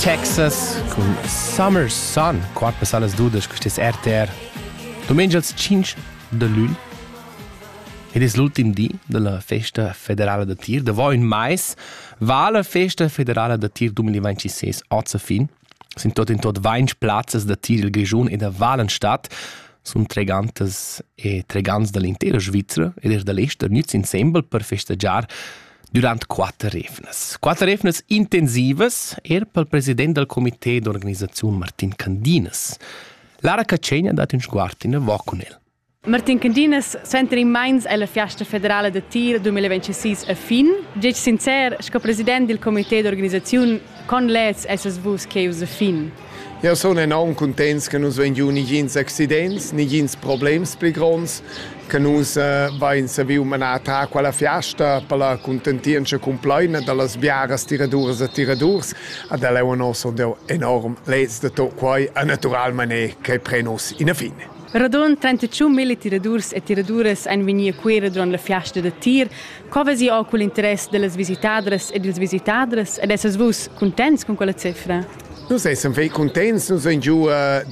Texas con Summer Sun, quart passar las dudas, questa è RTR. Domenica 5 de lune. Ed è l'ultim di della Festa Federale da Tir. Davò in mais va la Festa Federale da Tir 2026 a fin. Sind tot in tot 20 plazzas da Tir il Grigiun e da Valenstadt. Sono tregantes e tregants dall'intera Svizzera ed er dall'Ester nüz insieme per festeggiar durant 4 refnes. 4 refnes intensivas per il presidente del comité d'organizzazione Martin Candinas. Lara Cacegna ha dato un sguardo in vo con el. Martin Candinas, sempre in Mainz è la Festa Federale da Tir 2026 a fin. Dic sincer, sco presidente del comité d'organizzazione con lez essas vus che us a fin. Ja, sono enorm contents che nus vengiu nigins accidents, nigins problems pli grons, che nus vain saviu manata quella fiesta per la contentienza compleina delle biaras tiradures e tiradurs, ad eleu nos sono enorm lez de tot quai a natural mané che prenus in a fine. Radon 35.000 tiradurs e tiradures ein venia quera durant la Fiesta da Tir. Cova si ho quell'interesse delle visitadres e dels visitadres ed essas vus contents con quella cifra? Nus esam fei contents, nus ein giu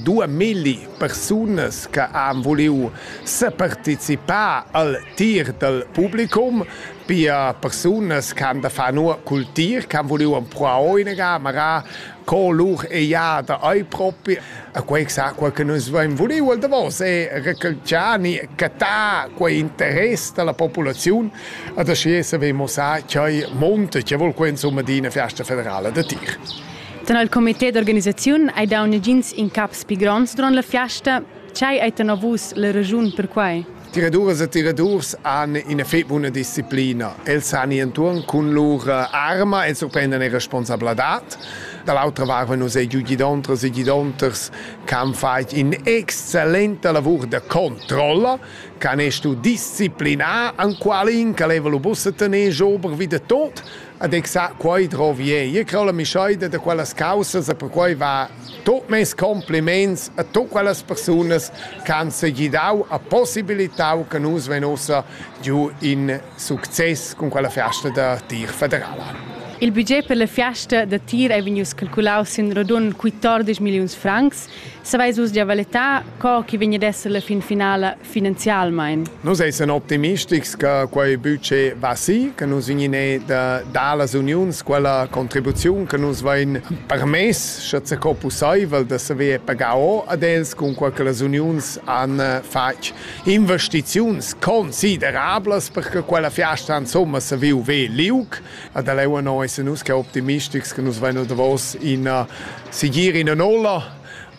2.000 personas che han voliu se participar al tir del publicum, per personas che han da fa nur cultir, che han voliu un pro oinaga, mara co lur e ja da ai propi. A quei sa quel che nus voliu al davos è recalciani catà quei interesse della popolazione ad asci savemo sa che monte che vol quel somadina Festa Federale da Tir. Tan il comité d'organizzazione hai da un'agins in caps pigrons durant la fiesta, c'hai hai tan avus la ragione per quai? Tiradures e tiradurs hanno in effetti una disciplina. Els hanno intorno con loro arma e prendono la responsabilità. Dall'altra parte noi siamo giudicantes e giudicantes che hanno fatto un eccellente lavoro di controllo, che hanno disciplinato an qualunque livello possa tenere giovane vita tot. Ed esatto qua trovi io credo mi scheide da quelle cause per cui va tutti mes complimenti a tutte quelle persone che hanno dato la possibilità che noi veniamo giù in successo con quella festa da Tir federale. Il budget per la Fiesta da Tir è venuto calcolato in radon 14 milioni di francs. Savais us già valutà co che viene adesso la fin finale finanzialmente? Noi siamo ottimistici che quel budget va sì, che noi viene dalle unioni quella contribuzione che noi viene permessa, se è possibile, di sapere pagare adesso con quelle che le unioni hanno fatto investizioni considerabili perché quella fiesta insomma si viu ve liuk. Ad allora noi siamo ottimistici che noi vengono in seguire in nulla.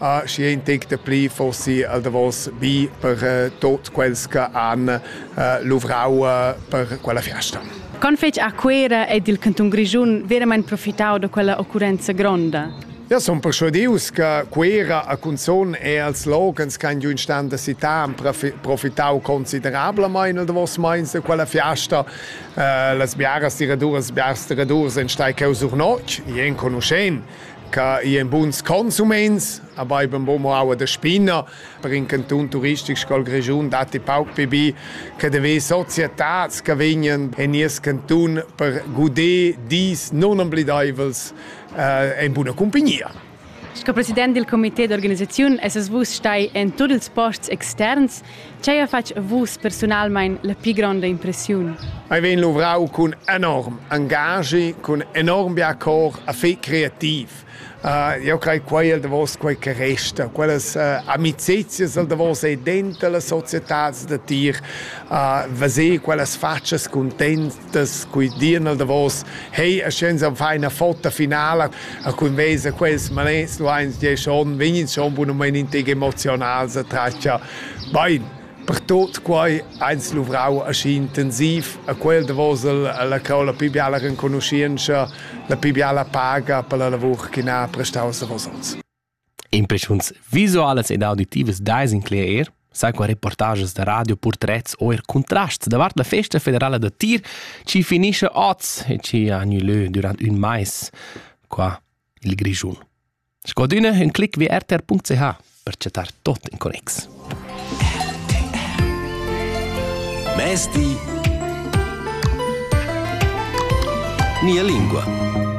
Si intende pli forse al davos bi per tot quels che hanno lavorato per quella festa. Con fece a quera ed il Canton Grigiun veramente profittato da quella occorrenza grande? Ja, sono persuadius che quera a Cunzon e als slogans che hanno in stand da città hanno profittato considerabilmente da vos meins da quella festa. Las biaras tiradures in stai causur noc, ien conoscen che ien buns consuments, aber eben bomo auch der Spinner per in Canton turistisch col Grigiun dati pauc pibi che deve societats che venien in ies Canton per guder dis non amblidaivels in buona compagnia. Sco presidente del comité d'organizzazione es vus stai in tutti i posti externs, c'è a fac vus personalmente la più grande impressione? Hai ven lavorato con enorm engagé, con enorm biacor, a fe creativ. Io credo quel de vos quel che resta, quelle amicizie de vos e dentro la società da Tir, vase quelle facce contentes, cui diano de vos, hey, a scenza fai una foto finale, a cui vese quels manets lo eins die schon, wenn schon bu no integ emotional se traccia. Bein per tot quai eins luvrau asci intensiv a quel de vos la crola pibiala riconoscenza la pibiala paga per la lavoro che na prestaus de vos. Impressions visuales ed auditivas dais in clear, sai qua reportages da radio portrets o contrasts davart la Festa Federale da Tir ci finisce oz e ci annulé durant un mais qua il Grigiun. Scodina un clic vi rtr.ch per chattar tot in connex. Mesti Nia Lingua.